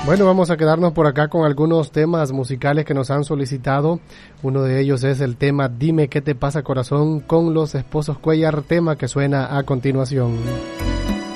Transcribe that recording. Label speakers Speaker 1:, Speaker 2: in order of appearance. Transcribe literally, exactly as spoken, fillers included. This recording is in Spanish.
Speaker 1: Bueno, vamos a quedarnos por acá con algunos temas musicales que nos han solicitado. Uno de ellos es el tema Dime qué te pasa corazón con los Esposos Cuellar, tema que suena a continuación.